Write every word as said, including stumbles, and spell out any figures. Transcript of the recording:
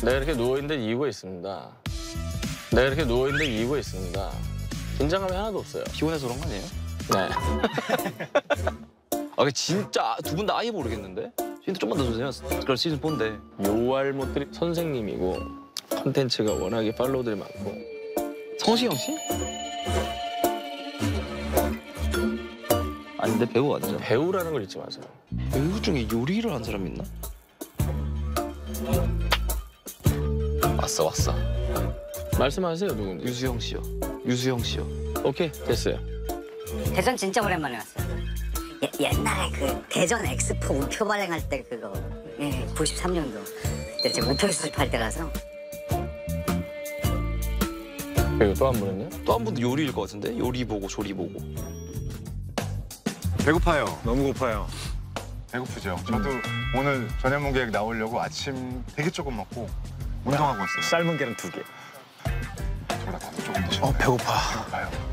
내가 이렇게 누워있는 이유가 있습니다. 내가 이렇게 누워있는 이유가 있습니다. 긴장감이 하나도 없어요. 피곤해서 그런 거 아니에요? 네. 아, 진짜 두 분 다 아예 모르겠는데? 힌트 좀만 더 주세요. 그럼 시즌 사인데. 요알못들이 선생님이고 컨텐츠가 워낙에 팔로우들이 많고. 성시경 씨? 아닌데 배우 아니죠? 배우라는 걸 잊지 마세요. 배우 중에 요리를 한 사람 있나? 왔어 왔어. 말씀하세요, 누군지. 유수영 씨요. 유수영 씨요. 오케이, 됐어요. 대전 진짜 오랜만에 왔어요. 예, 옛날에 그 대전 엑스포 우표 발행할 때 그거 예, 구십삼 년도 그때 제가 우표 수집할 때라서. 그리고 또 한 분은요? 또 한 분도 요리일 것 같은데? 요리 보고 조리 보고. 배고파요. 너무 고파요. 배고프죠. 저도 오늘 전현무 계획 나오려고 아침 되게 조금 먹고 운동하고 왔어요. 삶은 계란 두 개. 저보다 나도 조금 드셨나요? 어, 배고파. 배고파요.